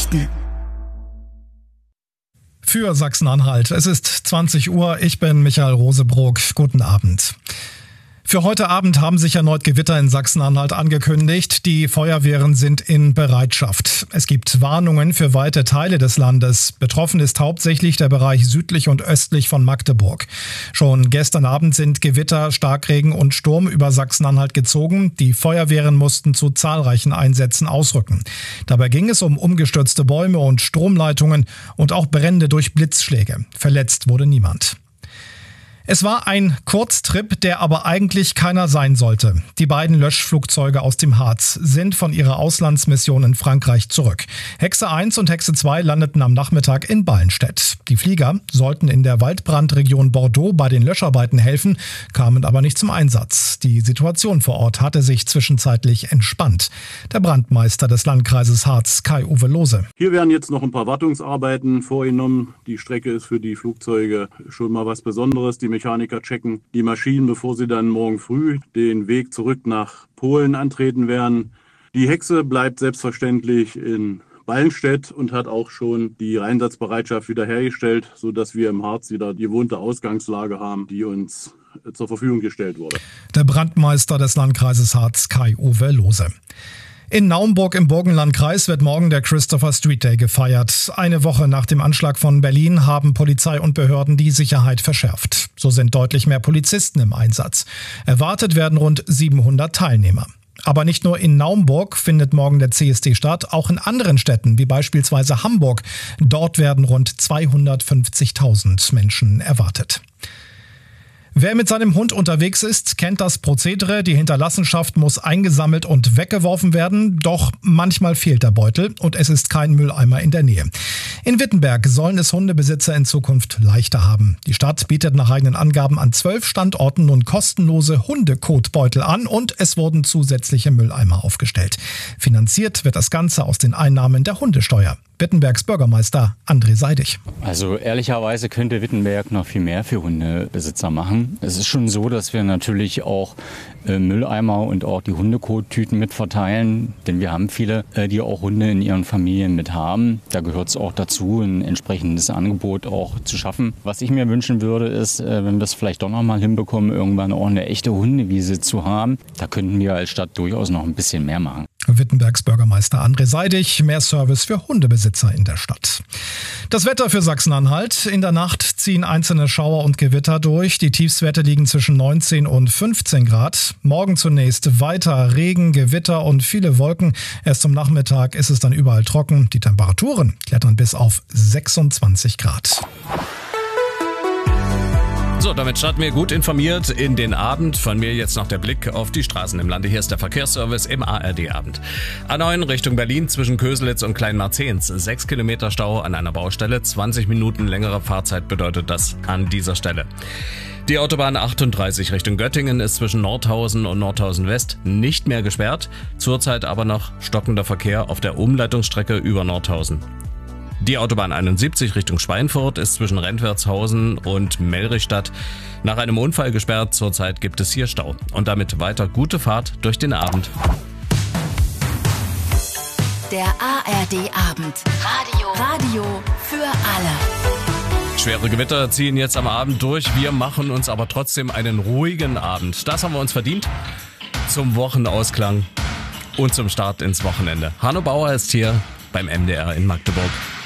Nachrichten. Für Sachsen-Anhalt. Es ist 20 Uhr. Ich bin Michael Rosebrock. Guten Abend. Für heute Abend haben sich erneut Gewitter in Sachsen-Anhalt angekündigt. Die Feuerwehren sind in Bereitschaft. Es gibt Warnungen für weite Teile des Landes. Betroffen ist hauptsächlich der Bereich südlich und östlich von Magdeburg. Schon gestern Abend sind Gewitter, Starkregen und Sturm über Sachsen-Anhalt gezogen. Die Feuerwehren mussten zu zahlreichen Einsätzen ausrücken. Dabei ging es um umgestürzte Bäume und Stromleitungen und auch Brände durch Blitzschläge. Verletzt wurde niemand. Es war ein Kurztrip, der aber eigentlich keiner sein sollte. Die beiden Löschflugzeuge aus dem Harz sind von ihrer Auslandsmission in Frankreich zurück. Hexe 1 und Hexe 2 landeten am Nachmittag in Ballenstedt. Die Flieger sollten in der Waldbrandregion Bordeaux bei den Löscharbeiten helfen, kamen aber nicht zum Einsatz. Die Situation vor Ort hatte sich zwischenzeitlich entspannt. Der Brandmeister des Landkreises Harz, Kai-Uwe Lose. Hier werden jetzt noch ein paar Wartungsarbeiten vorgenommen. Die Strecke ist für die Flugzeuge schon mal was Besonderes. Die Mechaniker checken die Maschinen, bevor sie dann morgen früh den Weg zurück nach Polen antreten werden. Die Hexe bleibt selbstverständlich in Ballenstedt und hat auch schon die Einsatzbereitschaft wiederhergestellt, sodass wir im Harz wieder die gewohnte Ausgangslage haben, die uns zur Verfügung gestellt wurde. Der Brandmeister des Landkreises Harz, Kai-Uwe Lose. In Naumburg im Burgenlandkreis wird morgen der Christopher Street Day gefeiert. Eine Woche nach dem Anschlag von Berlin haben Polizei und Behörden die Sicherheit verschärft. So sind deutlich mehr Polizisten im Einsatz. Erwartet werden rund 700 Teilnehmer. Aber nicht nur in Naumburg findet morgen der CSD statt, auch in anderen Städten, wie beispielsweise Hamburg. Dort werden rund 250.000 Menschen erwartet. Wer mit seinem Hund unterwegs ist, kennt das Prozedere. Die Hinterlassenschaft muss eingesammelt und weggeworfen werden. Doch manchmal fehlt der Beutel und es ist kein Mülleimer in der Nähe. In Wittenberg sollen es Hundebesitzer in Zukunft leichter haben. Die Stadt bietet nach eigenen Angaben an 12 Standorten nun kostenlose Hundekotbeutel an und es wurden zusätzliche Mülleimer aufgestellt. Finanziert wird das Ganze aus den Einnahmen der Hundesteuer. Wittenbergs Bürgermeister André Seidig. Also ehrlicherweise könnte Wittenberg noch viel mehr für Hundebesitzer machen. Es ist schon so, dass wir natürlich auch Mülleimer und auch die Hundekottüten mit verteilen, denn wir haben viele, die auch Hunde in ihren Familien mit haben. Da gehört es auch dazu, ein entsprechendes Angebot auch zu schaffen. Was ich mir wünschen würde, ist, wenn wir es vielleicht doch noch mal hinbekommen, irgendwann auch eine echte Hundewiese zu haben. Da könnten wir als Stadt durchaus noch ein bisschen mehr machen. Wittenbergs Bürgermeister André Seidig, mehr Service für Hundebesitzer in der Stadt. Das Wetter für Sachsen-Anhalt. In der Nacht ziehen einzelne Schauer und Gewitter durch. Die Tiefstwerte liegen zwischen 19 und 15 Grad. Morgen zunächst weiter Regen, Gewitter und viele Wolken. Erst zum Nachmittag ist es dann überall trocken. Die Temperaturen klettern bis auf 26 Grad. So, damit starten wir gut informiert in den Abend. Von mir jetzt noch der Blick auf die Straßen im Lande. Hier ist der Verkehrsservice im ARD-Abend. A9 Richtung Berlin zwischen Köselitz und Kleinmarzehns. 6 Kilometer Stau an einer Baustelle. 20 Minuten längere Fahrzeit bedeutet das an dieser Stelle. Die Autobahn 38 Richtung Göttingen ist zwischen Nordhausen und Nordhausen West nicht mehr gesperrt. Zurzeit aber noch stockender Verkehr auf der Umleitungsstrecke über Nordhausen. Die Autobahn 71 Richtung Schweinfurt ist zwischen Rentwertshausen und Mellrichstadt nach einem Unfall gesperrt. Zurzeit gibt es hier Stau. Und damit weiter gute Fahrt durch den Abend. Der ARD-Abend. Radio für alle. Schwere Gewitter ziehen jetzt am Abend durch. Wir machen uns aber trotzdem einen ruhigen Abend. Das haben wir uns verdient. Zum Wochenausklang und zum Start ins Wochenende. Hanno Bauer ist hier beim MDR in Magdeburg.